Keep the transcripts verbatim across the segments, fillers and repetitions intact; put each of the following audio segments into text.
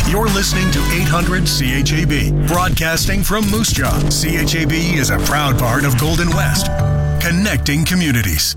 You're listening to eight hundred C H A B, broadcasting from Moose Jaw. C H A B is a proud part of Golden West, connecting communities.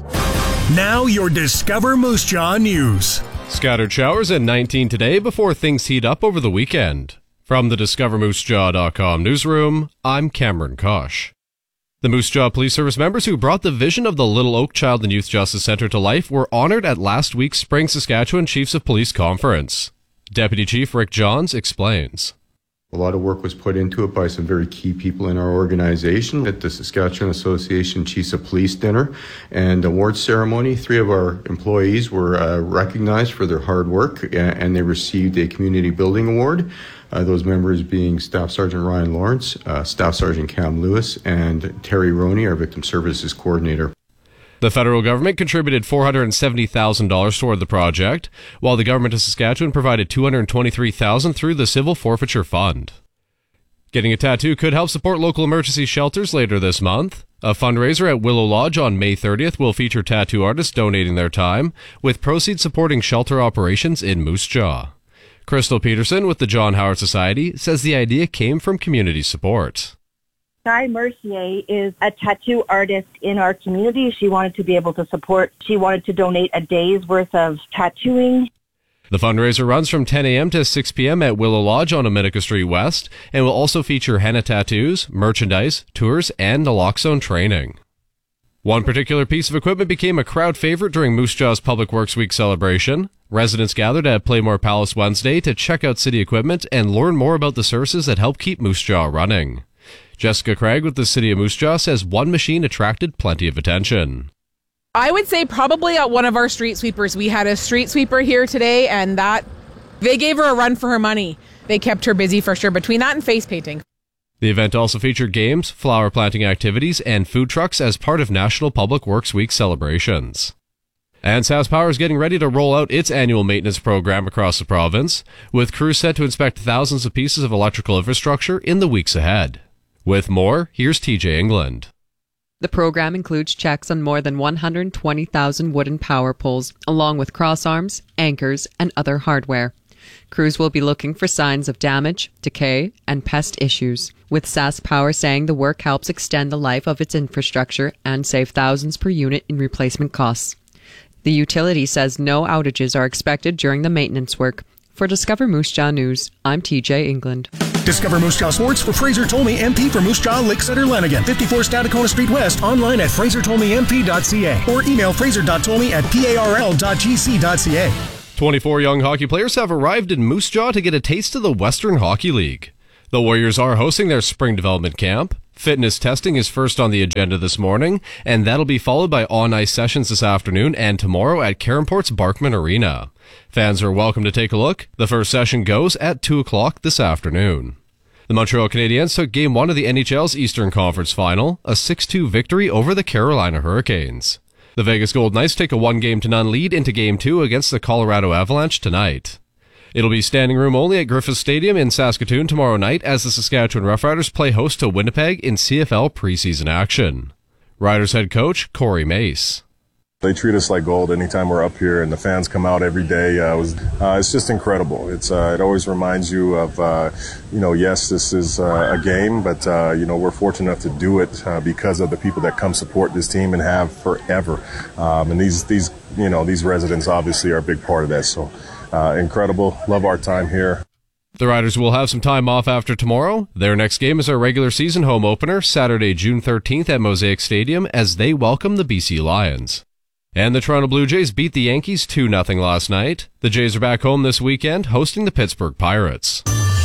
Now your Discover Moose Jaw news. Scattered showers at nineteen today before things heat up over the weekend. From the discover moose jaw dot com newsroom, I'm Cameron Kosh. The Moose Jaw Police Service members who brought the vision of the Little Oak Child and Youth Justice Center to life were honored at last week's Spring Saskatchewan Chiefs of Police Conference. Deputy Chief Rick Johns explains. A lot of work was put into it by some very key people in our organization at the Saskatchewan Association Chiefs of Police dinner and awards ceremony. Three of our employees were uh, recognized for their hard work, and they received a community building award. Uh, those members being Staff Sergeant Ryan Lawrence, uh, Staff Sergeant Cam Lewis, and Terry Roney, our Victim Services Coordinator. The federal government contributed four hundred seventy thousand dollars toward the project, while the government of Saskatchewan provided two hundred twenty-three thousand dollars through the Civil Forfeiture Fund. Getting a tattoo could help support local emergency shelters later this month. A fundraiser at Willow Lodge on May thirtieth will feature tattoo artists donating their time, with proceeds supporting shelter operations in Moose Jaw. Crystal Peterson with the John Howard Society says the idea came from community support. Guy Mercier is a tattoo artist in our community. She wanted to be able to support. She wanted to donate a day's worth of tattooing. The fundraiser runs from ten a.m. to six p.m. at Willow Lodge on Ominica Street West and will also feature henna tattoos, merchandise, tours, and naloxone training. One particular piece of equipment became a crowd favorite during Moose Jaw's Public Works Week celebration. Residents gathered at Playmore Palace Wednesday to check out city equipment and learn more about the services that help keep Moose Jaw running. Jessica Craig with the City of Moose Jaw says one machine attracted plenty of attention. I would say probably at one of our street sweepers. We had a street sweeper here today, and that they gave her a run for her money. They kept her busy for sure, between that and face painting. The event also featured games, flower planting activities, and food trucks as part of National Public Works Week celebrations. And SaskPower is getting ready to roll out its annual maintenance program across the province, with crews set to inspect thousands of pieces of electrical infrastructure in the weeks ahead. With more, here's T J England. The program includes checks on more than one hundred twenty thousand wooden power poles, along with crossarms, anchors, and other hardware. Crews will be looking for signs of damage, decay, and pest issues, with SaskPower saying the work helps extend the life of its infrastructure and save thousands per unit in replacement costs. The utility says no outages are expected during the maintenance work. For Discover Moose Jaw News, I'm T J England. Discover Moose Jaw Sports for Fraser Tolmie M P for Moose Jaw, Lake Sutter, Lanigan. fifty-four Stadacona Street West, online at fraser tolmie m p dot c a or email fraser dot tolmie at parl dot g c dot c a. twenty-four young hockey players have arrived in Moose Jaw to get a taste of the Western Hockey League. The Warriors are hosting their spring development camp. Fitness testing is first on the agenda this morning, and that'll be followed by on-ice sessions this afternoon and tomorrow at Caronport's Barkman Arena. Fans are welcome to take a look. The first session goes at two o'clock this afternoon. The Montreal Canadiens took Game one of the N H L's Eastern Conference Final, a six two victory over the Carolina Hurricanes. The Vegas Golden Knights take a one-game to none lead into Game two against the Colorado Avalanche tonight. It'll be standing room only at Griffith Stadium in Saskatoon tomorrow night as the Saskatchewan Roughriders play host to Winnipeg in C F L preseason action. Riders head coach Corey Mace. They treat us like gold anytime we're up here, and the fans come out every day. Uh, it was, uh, it's just incredible. It's uh, it always reminds you of, uh, you know, yes, this is uh, a game, but uh, you know, we're fortunate enough to do it uh, because of the people that come support this team and have forever. Um, and these these you know these residents obviously are a big part of that. So uh, incredible. Love our time here. The Riders will have some time off after tomorrow. Their next game is our regular season home opener, Saturday, June thirteenth at Mosaic Stadium, as they welcome the B C Lions. And the Toronto Blue Jays beat the Yankees two nothing last night. The Jays are back home this weekend, hosting the Pittsburgh Pirates.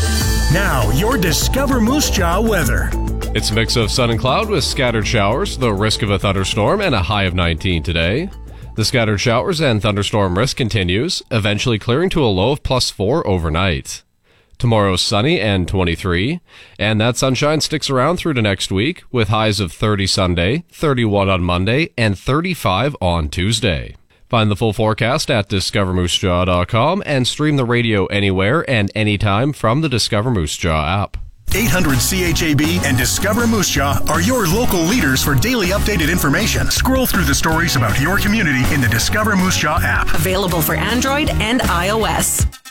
Now, your Discover Moose Jaw weather. It's a mix of sun and cloud with scattered showers, the risk of a thunderstorm, and a high of nineteen today. The scattered showers and thunderstorm risk continues, eventually clearing to a low of plus four overnight. Tomorrow's sunny and twenty-three, and that sunshine sticks around through to next week with highs of thirty Sunday, thirty-one on Monday, and thirty-five on Tuesday. Find the full forecast at discover moose jaw dot com and stream the radio anywhere and anytime from the Discover Moose Jaw app. eight hundred C H A B and Discover Moose Jaw are your local leaders for daily updated information. Scroll through the stories about your community in the Discover Moose Jaw app. Available for Android and iOS.